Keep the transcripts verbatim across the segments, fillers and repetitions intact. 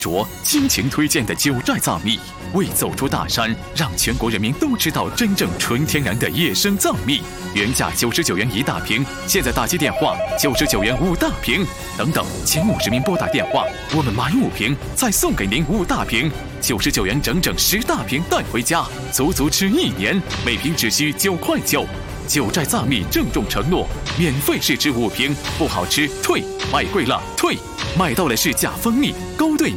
卓倾情推荐的九寨藏蜜，为走出大山，让全国人民都知道真正纯天然的野生藏蜜。原价九十九元一大瓶，现在打击电话九十九元五大瓶，等等，前五十名拨打电话，我们买五瓶再送给您五大瓶，九十九元整整十大瓶带回家，足足吃一年，每瓶只需九块九。九寨藏蜜郑重承诺，免费试吃五瓶，不好吃退，买贵了退，买到了是假蜂蜜勾兑。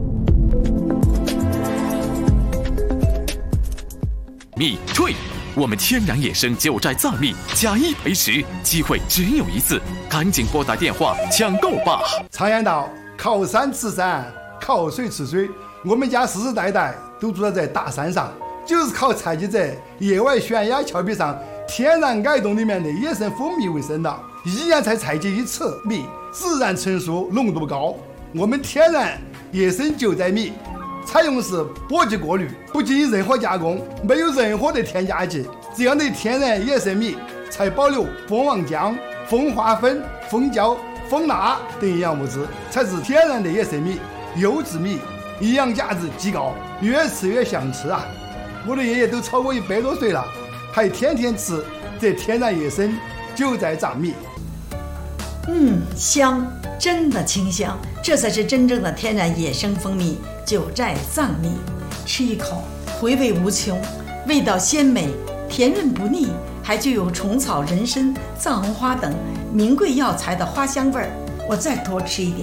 蜜退，我们天然野生九寨藏蜜假一赔十，机会只有一次，赶紧拨打电话抢购吧！ 常言道，靠山吃山，靠水吃水，我们家世世代代都住在大山上，就是靠采集在野外悬崖峭壁上天然矮洞里面的野生蜂蜜为生的，一年才采集一次蜜，自然成熟，浓度高。我们天然野生九寨蜜采用的是播级过滤，不进行任何加工，没有任何的添加剂，这样的天然野生蜜才保留蜂王浆、蜂花粉、蜂胶、蜂蜡等营养物质，才是天然的野生蜜。优质蜜营养价值极高，越吃越想吃啊！我的爷爷都超过一百多岁了，还天天吃这天然野生九寨藏蜜。 嗯，香，真的清香，这才是真正的天然野生蜂蜜九寨藏蜜。吃一口，回味无穷，味道鲜美，甜润不腻，还具有虫草、人参、藏红花等名贵药材的花香味儿。我再多吃一点。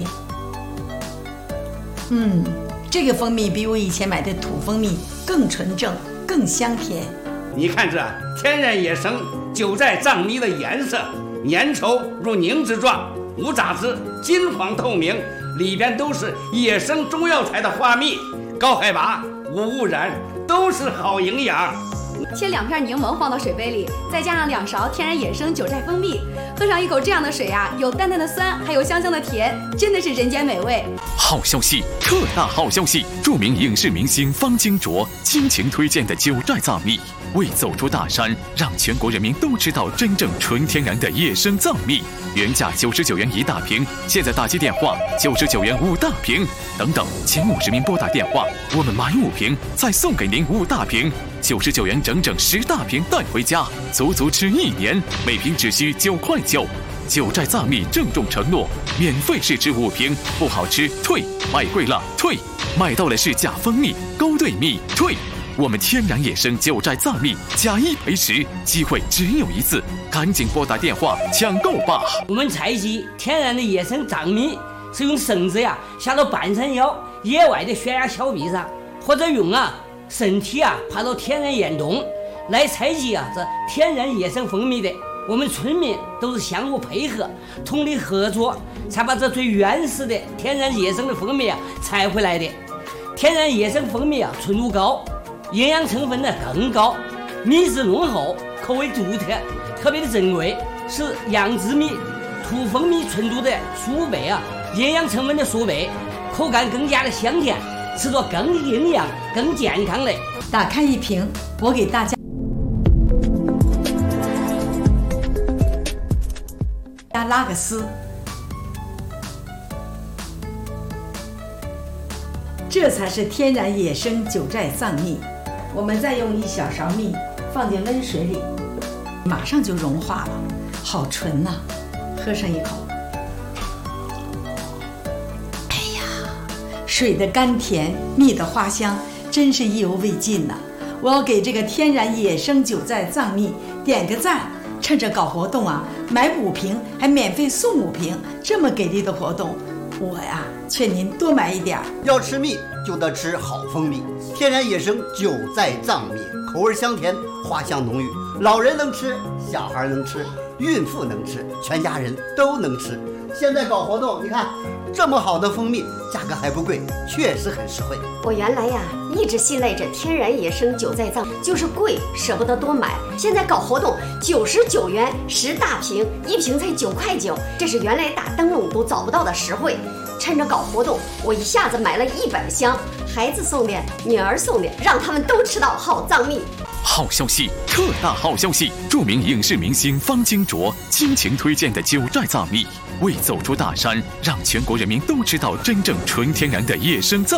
嗯，这个蜂蜜比我以前买的土蜂蜜更纯正，更香甜。 你看这天然野生九寨藏蜜的颜色，粘稠如凝脂状，无杂质，金黄透明，里边都是野生中药材的花蜜，高海拔，无污染，都是好营养。 切两片柠檬放到水杯里，再加上两勺天然野生九寨蜂蜜，喝上一口这样的水啊，有淡淡的酸，还有香香的甜，真的是人间美味。 好消息，特大好消息！著名影视明星方金卓倾情推荐的九寨藏蜜，为走出大山，让全国人民都知道真正纯天然的野生藏蜜。原价九十九元一大瓶，现在打击电话九十九元五大瓶，等等，前五十名拨打电话，我们买五瓶再送给您五大瓶，九十九元整整十大瓶带回家，足足吃一年，每瓶只需九块九。九寨藏蜜郑重承诺，免费试吃五瓶，不好吃退，买贵了退，买到了是假蜂蜜勾兑蜜退。我们天然野生九寨藏蜜假一赔十，机会只有一次，赶紧拨打电话抢购吧！ 我们采集天然的野生藏蜜，是用绳子呀下到半山腰野外的悬崖峭壁上，或者用啊身体啊爬到天然岩洞来采集啊这天然野生蜂蜜的。我们村民都是相互配合，通力合作，才把这最原始的天然野生的蜂蜜啊采回来的。天然野生蜂蜜啊纯度高，营养成分呢更高，蜜质浓厚，口味独特，特别的珍贵，是养殖蜜、土蜂蜜纯度的数倍啊，营养成分的数倍，口感更加的香甜，吃着更营养、更健康的。 打开一瓶，我给大家拉个丝，这才是天然野生九寨藏蜜。我们再用一小勺蜜放进温水里，马上就融化了，好纯呐、啊！喝上一口，哎呀，水的甘甜，蜜的花香，真是意犹未尽呐、啊！我要给这个天然野生九寨藏蜜点个赞。趁着搞活动啊，买五瓶还免费送五瓶，这么给力的活动，我呀劝您多买一点。 要吃蜜就得吃好蜂蜜，天然野生九寨藏蜜，口味香甜，花香浓郁，老人能吃，小孩能吃，孕妇能吃，全家人都能吃。现在搞活动，你看这么好的蜂蜜，价格还不贵，确实很实惠。 我原来呀一直信赖着天然野生九寨藏，就是贵舍不得多买。现在搞活动，九十九元十大瓶，一瓶才九块九，这是原来打灯笼都找不到的实惠。趁着搞活动，我一下子买了一百箱，孩子送的，女儿送的，让他们都吃到好藏蜜。 好消息，特大好消息！著名影视明星方金卓倾情推荐的九寨藏蜜，为走出大山，让全国人民都知道真正纯天然的野生藏